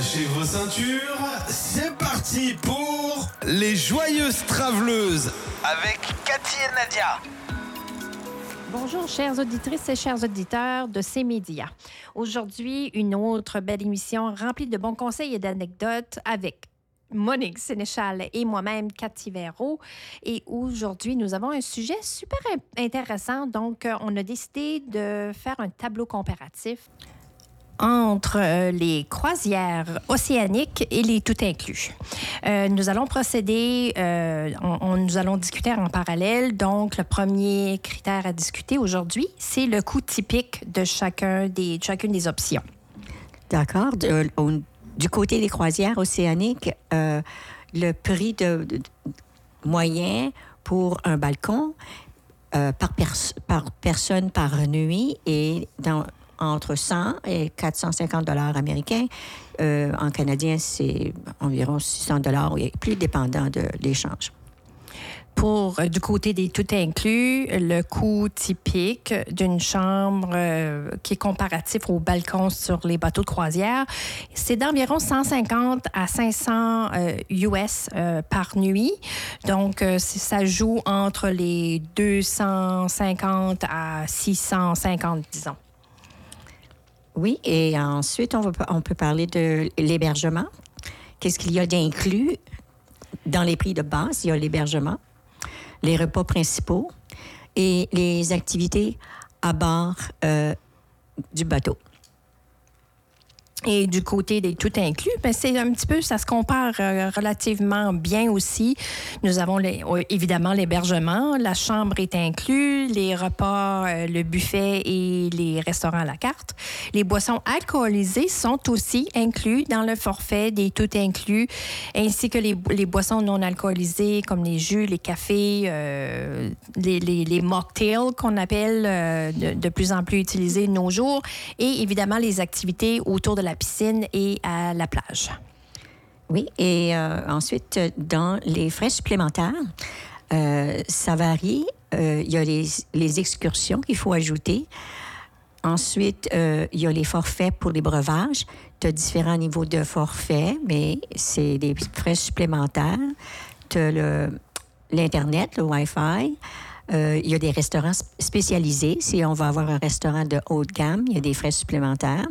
Attachez vos ceintures, c'est parti pour les Joyeuses Traveleuses avec Cathy et Nadia. Bonjour, chères auditrices et chers auditeurs de C-Média. Aujourd'hui, une autre belle émission remplie de bons conseils et d'anecdotes avec Monique Sénéchal et moi-même, Cathy Véro. Et aujourd'hui, nous avons un sujet super intéressant. Donc, on a décidé de faire un tableau comparatif entre les croisières océaniques et les tout inclus. Nous allons procéder, nous allons discuter en parallèle. Donc, le premier critère à discuter aujourd'hui, c'est le coût typique de chacune des options. D'accord. Du côté des croisières océaniques, le prix moyen pour un balcon par personne par nuit est entre 100 et 450 $ américains. En canadien, c'est environ 600 $, plus dépendant de l'échange. Pour du côté des tout inclus, le coût typique d'une chambre qui est comparatif au balcon sur les bateaux de croisière, c'est d'environ 150 à 500 US par nuit. Donc, ça joue entre les 250 à 650, disons. Oui, et ensuite, on peut parler de l'hébergement. Qu'est-ce qu'il y a d'inclus dans les prix de base? Il y a l'hébergement, les repas principaux et les activités à bord du bateau. Et du côté des tout inclus, bien, c'est un petit peu, ça se compare relativement bien aussi. Nous avons évidemment l'hébergement, la chambre est inclus, les repas, le buffet et les restaurants à la carte. Les boissons alcoolisées sont aussi inclus dans le forfait des tout inclus, ainsi que les boissons non alcoolisées comme les jus, les cafés, les mocktails qu'on appelle de plus en plus utilisés de nos jours, et évidemment les activités autour de la piscine et à la plage. Oui, et ensuite, dans les frais supplémentaires, ça varie. Il y a les excursions qu'il faut ajouter. Ensuite, il y a les forfaits pour les breuvages. Tu as différents niveaux de forfaits, mais c'est des frais supplémentaires. Tu as l'Internet, le Wi-Fi. Il y a des restaurants spécialisés. Si on va avoir un restaurant de haute gamme, il y a des frais supplémentaires.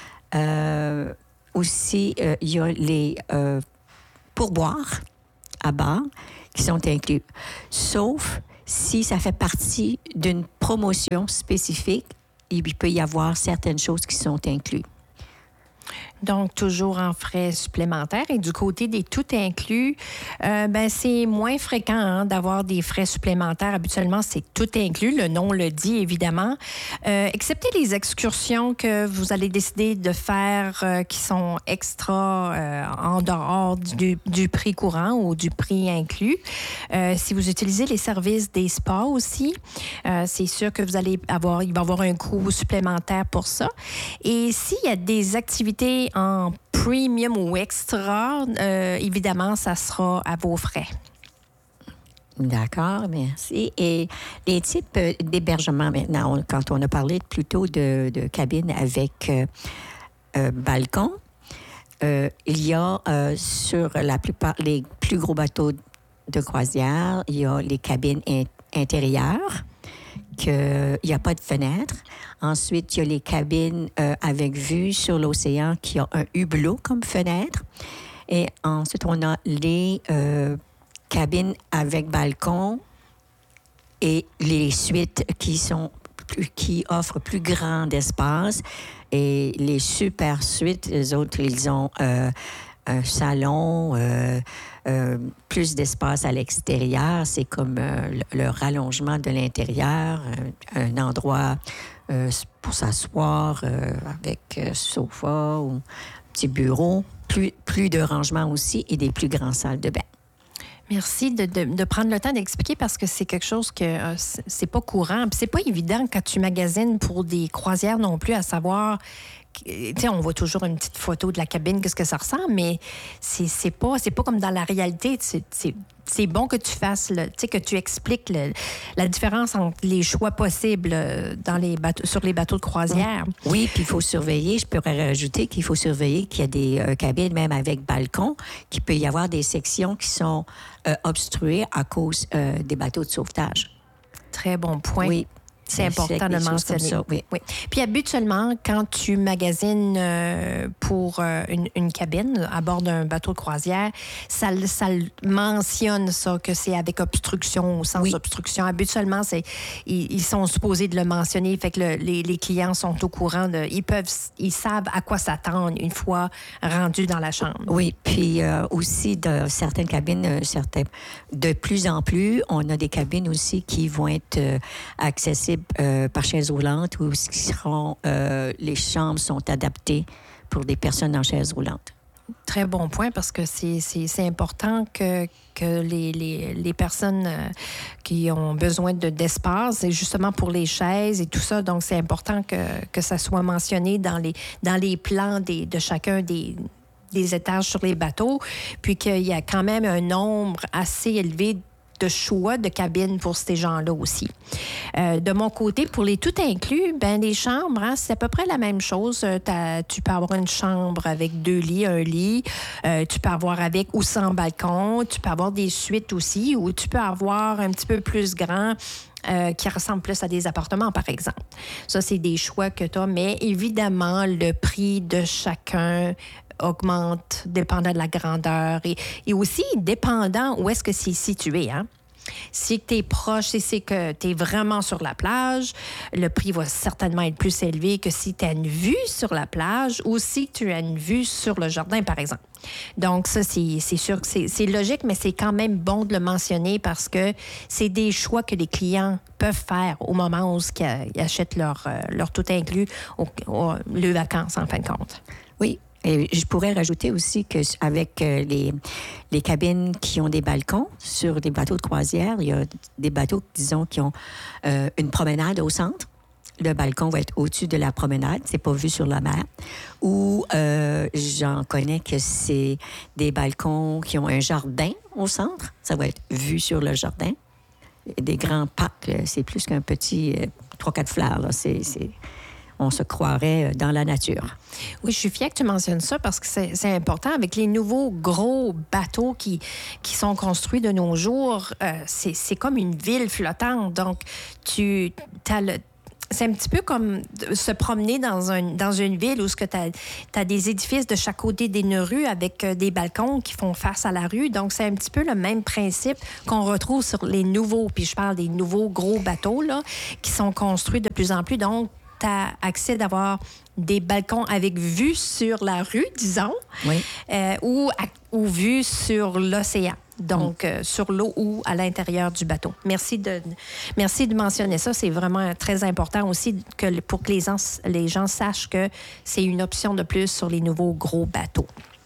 Aussi, il y a les pourboires à bord qui sont inclus. Sauf si ça fait partie d'une promotion spécifique, il peut y avoir certaines choses qui sont incluses. Donc, toujours en frais supplémentaires. Et du côté des tout inclus, c'est moins fréquent d'avoir des frais supplémentaires. Habituellement, c'est tout inclus. Le nom le dit, évidemment. Excepté les excursions que vous allez décider de faire qui sont extra en dehors du prix courant ou du prix inclus. Si vous utilisez les services des spas aussi, c'est sûr que il va y avoir un coût supplémentaire pour ça. Et s'il y a des activités en premium ou extra, évidemment, ça sera à vos frais. D'accord, merci. Et les types d'hébergement maintenant, quand on a parlé plutôt de cabines avec balcon, il y a sur la plupart, les plus gros bateaux de croisière, il y a les cabines intérieures, qu'il n'y a pas de fenêtre. Ensuite, il y a les cabines avec vue sur l'océan qui ont un hublot comme fenêtre. Et ensuite, on a les cabines avec balcon et les suites qui offrent plus grand espace. Et les super suites, les autres, ils ont un salon, plus d'espace à l'extérieur. C'est comme le rallongement de l'intérieur, un endroit pour s'asseoir avec sofa ou petit bureau. Plus de rangement aussi et des plus grandes salles de bain. Merci de prendre le temps d'expliquer parce que c'est quelque chose que c'est pas courant. Puis c'est pas évident quand tu magasines pour des croisières non plus à savoir Tu sais, on voit toujours une petite photo de la cabine, qu'est-ce que ça ressemble, mais c'est pas comme dans la réalité. C'est bon que tu fasses, tu sais, que tu expliques la différence entre les choix possibles sur les bateaux de croisière. Oui, puis il faut surveiller, je pourrais rajouter qu'il faut surveiller qu'il y a des cabines, même avec balcon, qu'il peut y avoir des sections qui sont obstruées à cause des bateaux de sauvetage. Très bon point. Oui. C'est important de mentionner. Ça, oui. Puis habituellement, quand tu magasines pour une cabine à bord d'un bateau de croisière, ça mentionne ça, que c'est avec obstruction ou sans obstruction. Habituellement, ils sont supposés de le mentionner, fait que les clients sont au courant, ils savent à quoi s'attendre une fois rendus dans la chambre. Oui, puis aussi de certaines cabines, de plus en plus, on a des cabines aussi qui vont être accessibles par chaise roulante où les chambres sont adaptées pour des personnes en chaise roulante. Très bon point parce que c'est important que les personnes qui ont besoin d'espace, et justement pour les chaises et tout ça, donc c'est important que ça soit mentionné dans les plans de chacun des étages sur les bateaux, puis qu'il y a quand même un nombre assez élevé de choix de cabines pour ces gens-là aussi. De mon côté, pour les tout inclus, les chambres, c'est à peu près la même chose. Tu peux avoir une chambre avec 2 lits, un lit. Tu peux avoir avec ou sans balcon. Tu peux avoir des suites aussi, ou tu peux avoir un petit peu plus grand qui ressemble plus à des appartements, par exemple. Ça, c'est des choix que tu as, mais évidemment, le prix de chacun augmente dépendant de la grandeur et aussi dépendant où est-ce que c'est situé. Si tu es proche, si c'est que tu es vraiment sur la plage, le prix va certainement être plus élevé que si tu as une vue sur la plage ou si tu as une vue sur le jardin, par exemple. Donc, ça, c'est sûr que c'est logique, mais c'est quand même bon de le mentionner parce que c'est des choix que les clients peuvent faire au moment où ils achètent leur tout inclus, les vacances, en fin de compte. Oui. Et je pourrais rajouter aussi qu'avec les cabines qui ont des balcons sur des bateaux de croisière, il y a des bateaux, disons, qui ont une promenade au centre. Le balcon va être au-dessus de la promenade, c'est pas vu sur la mer. Ou j'en connais que c'est des balcons qui ont un jardin au centre, ça va être vu sur le jardin. Des grands parcs, c'est plus qu'un petit 3-4 fleurs, là. On se croirait dans la nature. Oui, je suis fière que tu mentionnes ça parce que c'est important. Avec les nouveaux gros bateaux qui sont construits de nos jours, c'est comme une ville flottante. Donc, c'est un petit peu comme se promener dans une ville où tu as des édifices de chaque côté d'une rue avec des balcons qui font face à la rue. Donc, c'est un petit peu le même principe qu'on retrouve sur les nouveaux, puis je parle des nouveaux gros bateaux là, qui sont construits de plus en plus. Donc, tu as accès d'avoir des balcons avec vue sur la rue, disons, oui. ou vue sur l'océan. Donc, sur l'eau ou à l'intérieur du bateau. Merci de mentionner ça. C'est vraiment très important aussi pour que les gens sachent que c'est une option de plus sur les nouveaux gros bateaux.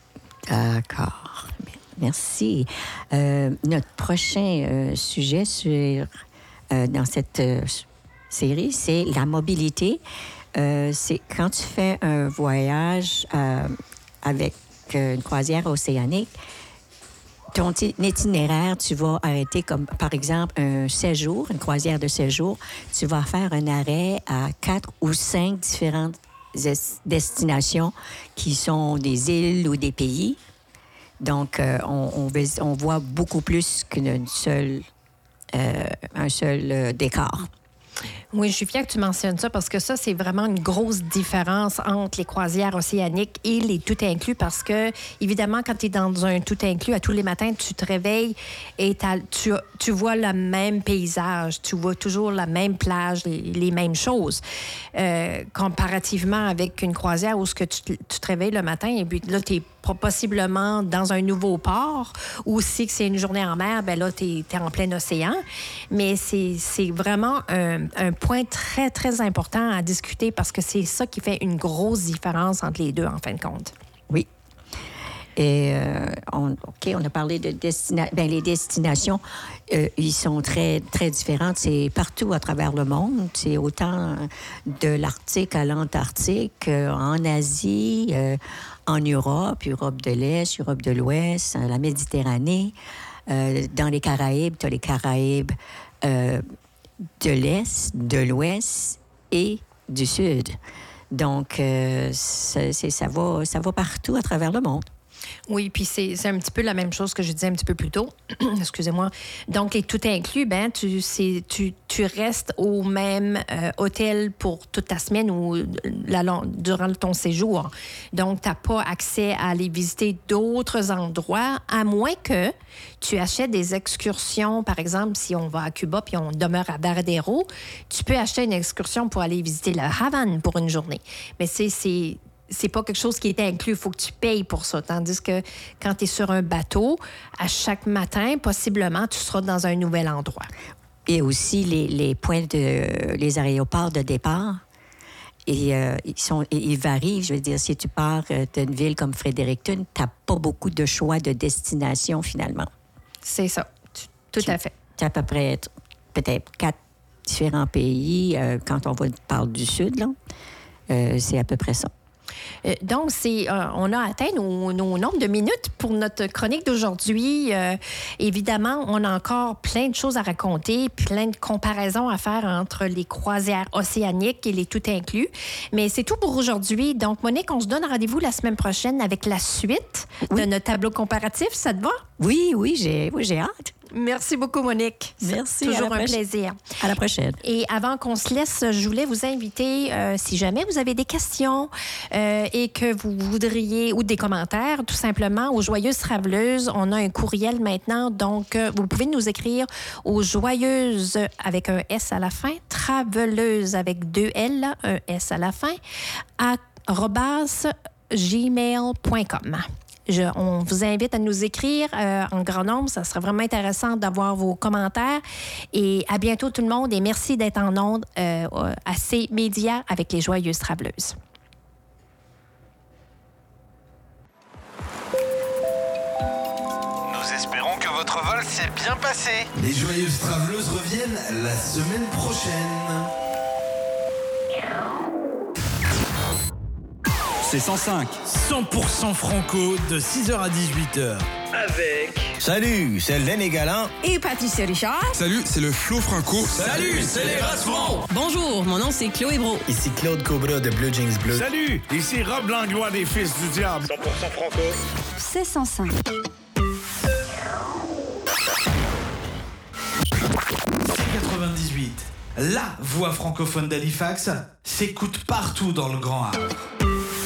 D'accord. Merci. Notre prochain sujet dans cette série, c'est la mobilité. C'est quand tu fais un voyage avec une croisière océanique, ton itinéraire, tu vas arrêter comme, par exemple, un séjour, une croisière de séjour, tu vas faire un arrêt à 4 ou 5 différentes destinations qui sont des îles ou des pays. Donc, on voit beaucoup plus qu'un seul décor. Oui, je suis fière que tu mentionnes ça parce que ça, c'est vraiment une grosse différence entre les croisières océaniques et les tout inclus parce que, évidemment, quand tu es dans un tout inclus, à tous les matins, tu te réveilles et tu vois le même paysage, tu vois toujours la même plage, les mêmes choses. Comparativement avec une croisière où tu te réveilles le matin et puis là, tu es possiblement dans un nouveau port ou si c'est une journée en mer, ben là, tu es en plein océan. Mais c'est vraiment un point très, très important à discuter parce que c'est ça qui fait une grosse différence entre les deux, en fin de compte. Oui. Et on a parlé de les destinations, ils sont très, très différentes. C'est partout à travers le monde. C'est autant de l'Arctique à l'Antarctique, en Asie, en Europe de l'Est, Europe de l'Ouest, la Méditerranée. Dans les Caraïbes, tu as les Caraïbes de l'Est, de l'Ouest et du Sud. Donc, ça va partout à travers le monde. Oui, puis c'est un petit peu la même chose que je disais un petit peu plus tôt. Excusez-moi. Donc, les tout inclus, tu restes au même hôtel pour toute ta semaine ou durant ton séjour. Donc, tu n'as pas accès à aller visiter d'autres endroits, à moins que tu achètes des excursions. Par exemple, si on va à Cuba puis on demeure à Varadero, tu peux acheter une excursion pour aller visiter la Havane pour une journée. Mais c'est pas quelque chose qui est inclus. Il faut que tu payes pour ça. Tandis que quand tu es sur un bateau, à chaque matin, possiblement, tu seras dans un nouvel endroit. Et aussi les points les aéroports de départ. Et ils varient. Je veux dire, si tu pars d'une ville comme Fredericton, tu n'as pas beaucoup de choix de destination, finalement. C'est ça. Tout à fait. Tu as à peu près peut-être 4 différents pays. Quand on parle du Sud, là, c'est à peu près ça. Donc, on a atteint nos nombres de minutes pour notre chronique d'aujourd'hui. Évidemment, on a encore plein de choses à raconter, plein de comparaisons à faire entre les croisières océaniques et les tout inclus. Mais c'est tout pour aujourd'hui. Donc, Monique, on se donne rendez-vous la semaine prochaine avec la suite de notre tableau comparatif. Ça te va? Oui, j'ai hâte. Merci beaucoup, Monique. Merci. Toujours un plaisir. À la prochaine. Et avant qu'on se laisse, je voulais vous inviter, si jamais vous avez des questions et que vous voudriez, ou des commentaires, tout simplement, aux Joyeuses Traveleuses. On a un courriel maintenant, donc vous pouvez nous écrire aux Joyeuses avec un S à la fin, Traveleuses avec 2 L, un S à la fin, @gmail.com. On vous invite à nous écrire en grand nombre. Ça serait vraiment intéressant d'avoir vos commentaires. Et à bientôt tout le monde. Et merci d'être en ondes à ces médias avec les Joyeuses Traveleuses. Nous espérons que votre vol s'est bien passé. Les Joyeuses Traveleuses reviennent la semaine prochaine. C'est 105. 100% franco de 6h à 18h. Avec... Salut, c'est Lenny Galland. Et Patricia Richard. Salut, c'est le Flo Franco. Salut, c'est les Rassements. Bonjour, mon nom c'est Chloé Bro. Ici Claude Cobra de Blue Jeans Bleu. Salut, ici Rob Langlois des Fils du Diable. 100% franco. C'est 105. 98. La voix francophone d'Halifax s'écoute partout dans le Grand Havre.